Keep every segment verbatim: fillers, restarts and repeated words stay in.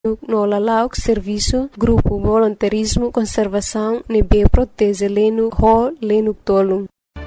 no lalauk serviço grupo voluntarismo conservação nebe protege lenu ho lenu tolum.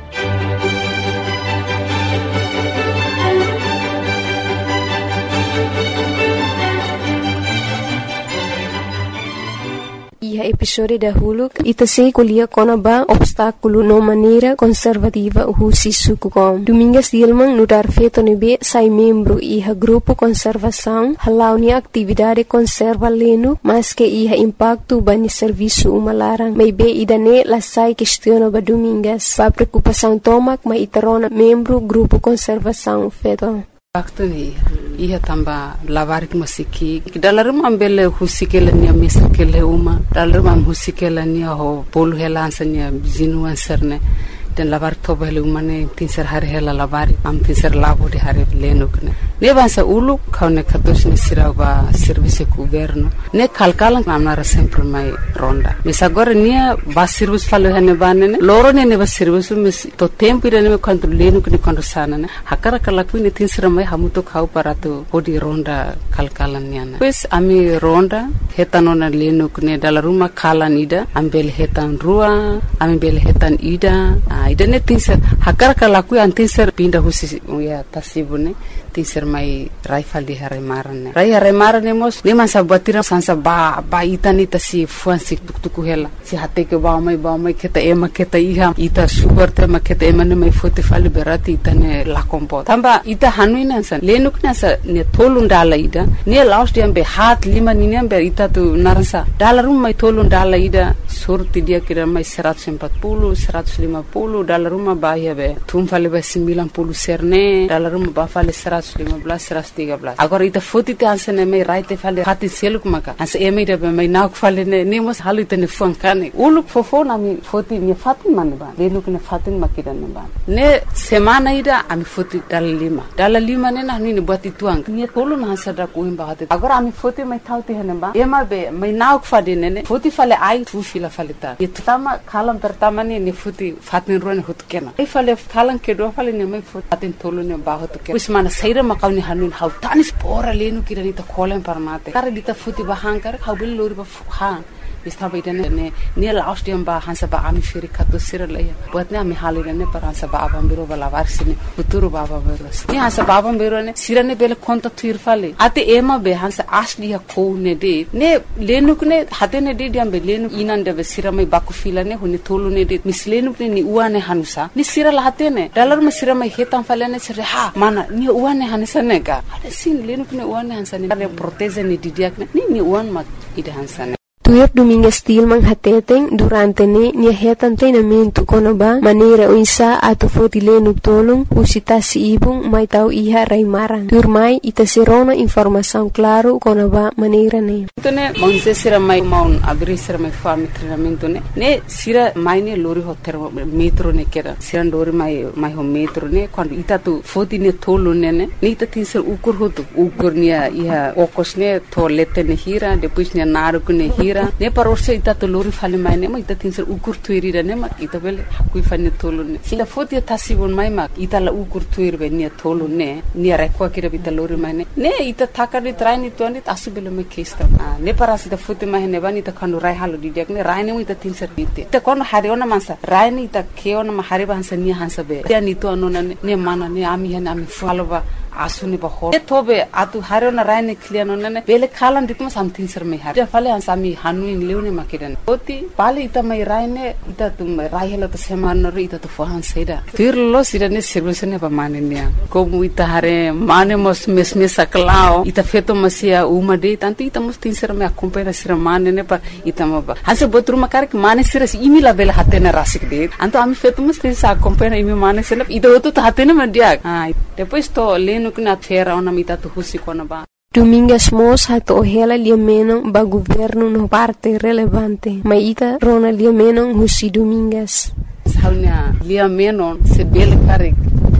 Ia episode dahulu ita se kuliah konaba obstáculo no maneira conservativa husi sukukom. Domingas Dilmang nudar feto nebe sai membro iha grupo conservação halau ni atividade conserva lenu mas que iha impacto bani serviço umalarang. May be idane lasai questiono ba Domingas ba preocupação tomak ma itarona membro grupo conservação feto. Waktu ni ia tamba lavarik masiki dalam ambele husikela ni mesakele uma dalam husikela ni ho polu helansanya zinuan serne dan lavar tobele umane tinser hari hela lavari am tinser lavo de hari lenukne ne bansa ulu kaune katos ni sirava service governo ne kalkalan amnara sempre mai ronda mesa agora nia va service falo hane banene loro ne ne va service mes to tempo ira ne quando lenukne quando sana ne hakara kalaku ne tinser mai hamuto khau parato odi ronda kalkalan niana pues ami ronda hetanona lenukne dala ruma kalan ida ambel hetan rua ambel hetan ida ida ne tinser hakar kalaku an tinser pinda husi ya tasibune tinser mai raifal di hare marane rai hare marane mos ne man sabatira sansa ba ba itani tasi fuansi tuktuku hela si hate ke ba mai ba mai keta ema keta iha ita sugar te ma keta ema ne mai fote fali berati itane la kompo tamba ita hanuina san lenuk na sa ne tolun dala ida ne last yambe hat lima ni nembe ita tu narasa dalarum mai tolun dala ida surti dia kira mai seratus empat puluh seratus lima puluh dalam rumah bahaya be tum fale be sembilan puluh serne dalam rumah bah fale seratus lima belas seratus tiga belas agora ita foto te ansene mai raite fale hati seluk maka as eme de be mai nauk fale ne ne mos halu te ne funkane uluk fofo na mi foto ni fatin man ba le luk ne fatin makidan ba ne semana ida ami foto dal lima dal lima ne na ni buat ituang ni tolu na sada ko imba hate agora ami foto mai tauti hene ba ema be mai nauk fade ne ne foto fale ai tu fila fale ta itu tama kalam pertama ni ni foto fatin ruan hut kena ai fale kalang ke do fale ne mai foto fatin tolu ne ba hut kena usmana saira makawni hanun hau tanis pora lenu kirani ta kolen parmate kare dita foto ba hankar hau bil lori ba ha Bista ba idane ne ne last yam ba hansa ba ami firi kato sira laya buat ne ami halire ne par hansa ba abam biro bala varsine uturu baba biro ne hansa ba abam biro ne sira ne bele konta tuir fale ate ema be hansa asli ya ko ne de ne lenuk ne hate ne de diam be lenuk inan de be sira mai baku fila ne hone tolu ne de mislenuk ne ni uane hanusa ni sira la hate ne dalar me sira mai hetan fale ne sira ha mana ni uane hanusa ne ga ade sin lenuk ne uane hansa ne ne proteze ne didiak ne ni uan mat ide hansa ne Tuir Domingas Dilmang hateteng durante ne nia hetan treinamento konoba maneira uisa atu foti lenuk tolong usita si ibung mai tau iha raimarang. Tuir mai ita serona informação claro konoba maneira ne. Tone monse sira mai maun abri sira mai fami treinamento ne. Ne sira mai ne lori hotel metro ne kera. Sira lori mai mai ho metro ne quando ita tu foti ne tolo ne ne. Ni ita tinser ukur hotu ukur nia iha okos ne toilette ne hira depois ne naru ne hira ne parorse ita to lori fale mai ne ma ita tinser ukur tuiri ne ma ita bele hakui fane tolu ne sila foti tasibon mai ma ita la ukur tuiri be ne tolu ne ne rekwa kira bita lori mai ne ne ita takari traini to ne asu bele me kesta ne paras ita foti mai ne bani ita kanu rai halu diak ne rai ne ita tinser bite ita kono hari ona mansa rai ne ita keona ma hari ba hansa ni hansa be ya ni to anona ne ne mana ne ami hene ami faloba asuni ba ho tobe atu hari ona rai ne kliano ne bele khalan ditma something ser me har fale hansa mi hanuin leune makidan oti pali ita mai raine ita tum raihela to seman ro ita to fohan seda tirlo sirane servisene pa manenia como ita hare mane mos mes mes saklao ita feto masia uma de tanto ita mos tin ser me acompanha sira mane ne pa ita ma hanse botru makar que mane sira imi la bela hatena rasik de anto ami feto mos tin sa acompanha imi mane sela ita oto to hatena mandia ah depois to leno que na fera ona mita to husi kona ba Domingas mos hato ohela liamenon ba governo no parte relevante. Maita rona liamenon husi Domingas. Saunya liamenon se bele karik.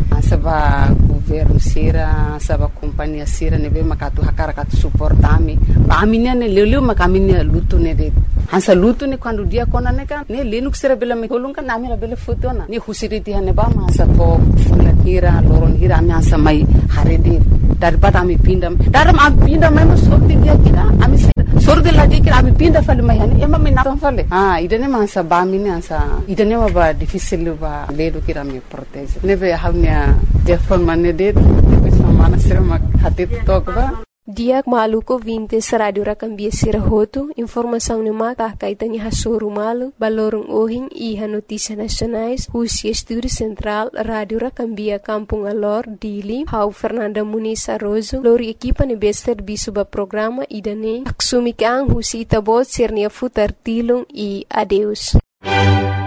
Saba governo sira, saba companhia sira nebe makatu hakara katu suportami. Ba aminia ne leleu makamina luto ne de Hansa luto ni quando dia kona ne kan ne lenu ksera bela me kolung kan amira bela fotona ni husiriti hane ba masa to fula hira loron hira ami hansa mai harede daripada ami pinda daram ami pinda mai mo sorti dia kira ami sorti lagi kira ami pinda fale mai hane ema me na fale ah idane masa ba mini hansa idane ma ba difficile ba ledo kira mi protege neve hawnya defon manne de mana sirma hatit tok ba Diak maluko vintes Radio Rakambia Sirahoto, informação no mata kaitani hasoro malu, balorong ohing iha notícia nacionais, Husi Estúdio Central, Radio Rakambia Kampung Alor, Dili, Hau Fernanda Muniz Arrozo, lori equipa ne bester bisuba programa idane, aksumikang Husi Itabot Sernia Futar Tilung e adeus.